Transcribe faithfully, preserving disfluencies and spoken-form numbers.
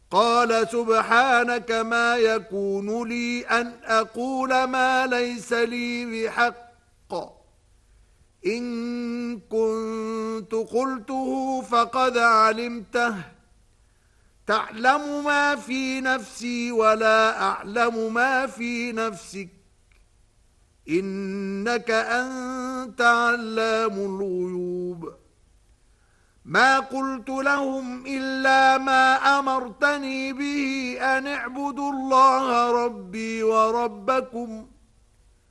قال سبحانك ما يكون لي أن أقول ما ليس لي بحق إن كنت قلته فقد علمته تعلم ما في نفسي ولا أعلم ما في نفسك إنك أنت علام الغيوب ما قلت لهم إلا ما أمرتني به أن اعبدوا الله ربي وربكم